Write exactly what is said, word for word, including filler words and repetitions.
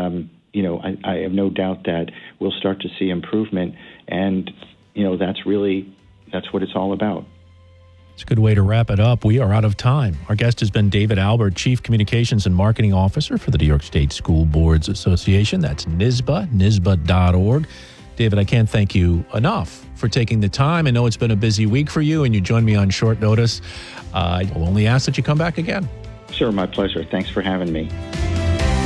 um, you know, I, I have no doubt that we'll start to see improvement. And, you know, that's really, that's what it's all about. It's a good way to wrap it up. We are out of time. Our guest has been David Albert, Chief Communications and Marketing Officer for the New York State School Boards Association. That's N Y S B A, N Y S B A dot org. David, I can't thank you enough for taking the time. I know it's been a busy week for you, and you joined me on short notice. Uh, I will only ask that you come back again. Sure, my pleasure. Thanks for having me.